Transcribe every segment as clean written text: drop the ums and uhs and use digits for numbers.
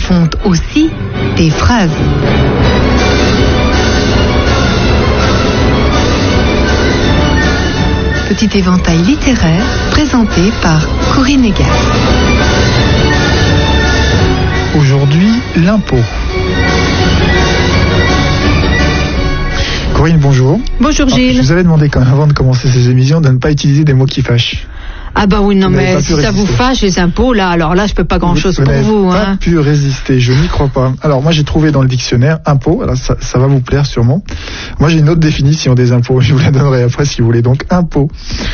font aussi des phrases. Petit éventail littéraire présenté par Corinne Egas. Aujourd'hui, l'impôt. Corinne, bonjour. Bonjour Gilles. Je vous avais demandé quand même, avant de commencer ces émissions, de ne pas utiliser des mots qui fâchent. Ah bah oui, non mais si ça vous fâche les impôts, là, alors là je peux pas grand chose pour vous. Vous n'avez pas pu résister, je n'y crois pas. Alors moi j'ai trouvé dans le dictionnaire impôt, alors ça va vous plaire sûrement. Moi j'ai une autre définition des impôts, je vous la donnerai après si vous voulez. Donc impôt,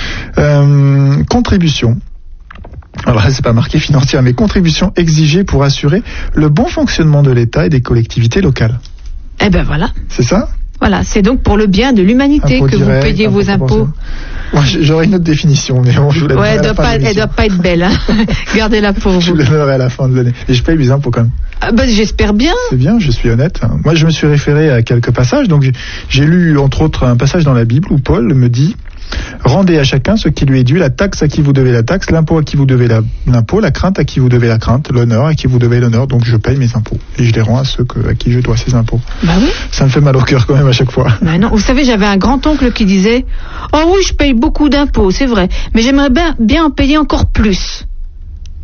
contribution. Alors là c'est pas marqué financière, mais contribution exigée pour assurer le bon fonctionnement de l'État et des collectivités locales. Eh ben voilà. C'est ça ? Voilà, c'est donc pour le bien de l'humanité que vous payez vos impôts. Moi, j'aurais une autre définition, mais bon, je vous la donnerai à la fin de l'émission. Elle doit pas être belle, hein. Gardez-la pour vous. Je vous la donnerai à la fin de l'année. Et je paye mes impôts quand même. Ah bah, j'espère bien. C'est bien, je suis honnête. Moi, je me suis référé à quelques passages. Donc, j'ai lu, entre autres, un passage dans la Bible où Paul me dit: rendez à chacun ce qui lui est dû, la taxe à qui vous devez la taxe, l'impôt à qui vous devez l'impôt, la crainte à qui vous devez la crainte, l'honneur à qui vous devez l'honneur. Donc je paye mes impôts et je les rends à ceux à qui je dois ces impôts. Bah oui. Ça me fait mal au cœur quand même à chaque fois. Bah non, vous savez, j'avais un grand-oncle qui disait: oh oui, je paye beaucoup d'impôts, c'est vrai, mais j'aimerais bien en payer encore plus. Pourquoi ?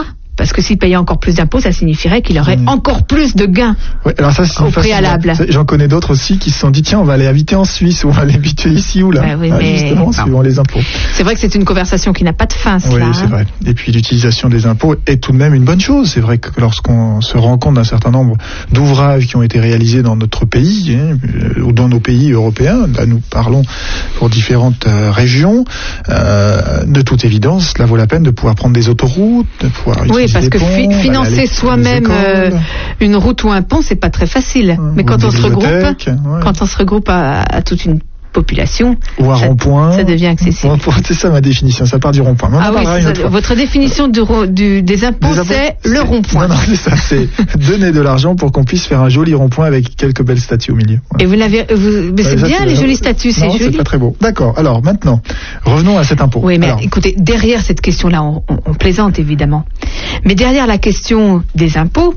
Parce que s'il payait encore plus d'impôts, ça signifierait qu'il aurait encore plus de gains. Ouais, alors ça, c'est au préalable. J'en connais d'autres aussi qui se sont dit: tiens, on va aller habiter en Suisse, ou on va aller habiter ici ou là. Bah oui, mais justement, suivant les impôts. C'est vrai que c'est une conversation qui n'a pas de fin, cela. Oui, c'est vrai. Et puis l'utilisation des impôts est tout de même une bonne chose. C'est vrai que lorsqu'on se rend compte d'un certain nombre d'ouvrages qui ont été réalisés dans notre pays, ou dans nos pays européens, là nous parlons pour différentes régions, de toute évidence, cela vaut la peine de pouvoir prendre des autoroutes, de pouvoir utiliser parce que ponts, financer soi-même une route ou un pont, c'est pas très facile. Mais quand on se regroupe à toute une population, ou un rond-point, ça devient accessible. C'est ça ma définition, ça part du rond-point. Votre définition des impôts, c'est le rond-point. Non, c'est ça, c'est donner de l'argent pour qu'on puisse faire un joli rond-point avec quelques belles statues au milieu. Ouais. Et mais c'est bien les jolies statues, c'est joli. C'est pas très beau. D'accord, alors maintenant, revenons à cet impôt. Oui, mais écoutez, derrière cette question-là, on plaisante évidemment. Mais derrière la question des impôts,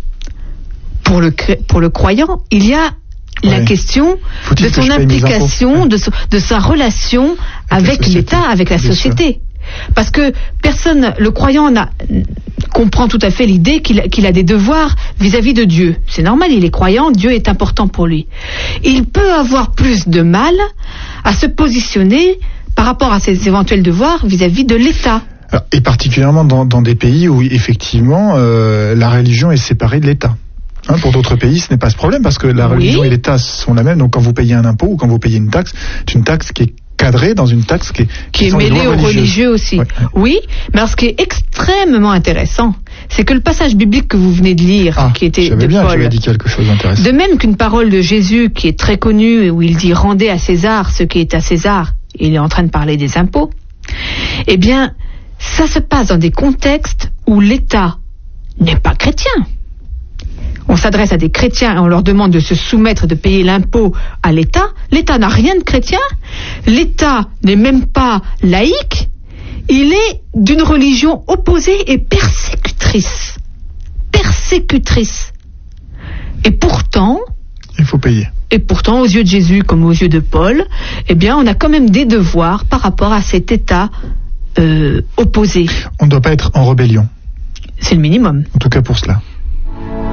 pour le croyant, il y a la question de son implication, de sa relation avec l'État, avec la société. Parce que le croyant comprend tout à fait l'idée qu'il a des devoirs vis-à-vis de Dieu. C'est normal, il est croyant, Dieu est important pour lui. Il peut avoir plus de mal à se positionner par rapport à ses éventuels devoirs vis-à-vis de l'État. Et particulièrement dans des pays où effectivement la religion est séparée de l'État. Pour d'autres pays, ce n'est pas ce problème parce que la religion et l'État sont la même. Donc quand vous payez un impôt ou quand vous payez une taxe, c'est une taxe qui est cadrée dans une taxe qui est mêlée aux religieux aussi. Ouais. Oui, mais alors ce qui est extrêmement intéressant, c'est que le passage biblique que vous venez de lire, qui était de Paul, j'avais dit quelque chose d'intéressant. De même qu'une parole de Jésus qui est très connue où il dit: rendez à César ce qui est à César, il est en train de parler des impôts. Eh bien, ça se passe dans des contextes où l'État n'est pas chrétien. On s'adresse à des chrétiens et on leur demande de se soumettre, de payer l'impôt à l'État. L'État n'a rien de chrétien. L'État n'est même pas laïque. Il est d'une religion opposée et persécutrice. Persécutrice. Et pourtant... il faut payer. Et pourtant, aux yeux de Jésus comme aux yeux de Paul, eh bien, on a quand même des devoirs par rapport à cet État opposé. On ne doit pas être en rébellion. C'est le minimum. En tout cas pour cela.